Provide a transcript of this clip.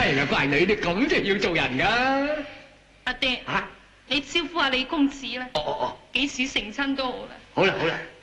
呀，乖女，你咁就要做人噶。 阿爹，你招呼下李公子啦。 哦， 幾時成親都好啦。 好啦好啦。